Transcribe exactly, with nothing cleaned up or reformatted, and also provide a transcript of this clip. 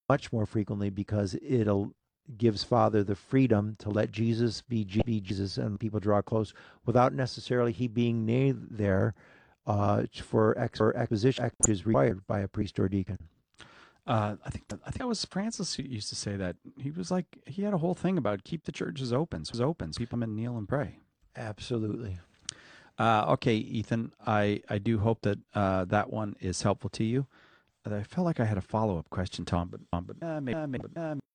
much more frequently because it'll gives Father the freedom to let Jesus be, be Jesus and people draw close without necessarily he being near there uh, for, ex- for exposition, which is required by a priest or deacon. Uh, I think I think that was Francis who used to say that. He was like he had a whole thing about keep the churches open, so it was open, so people come and kneel and pray. Absolutely. Uh, okay, Ethan, I, I do hope that uh, that one is helpful to you. I felt like I had a follow up question, Tom, but, um, but uh, maybe, uh, maybe, uh,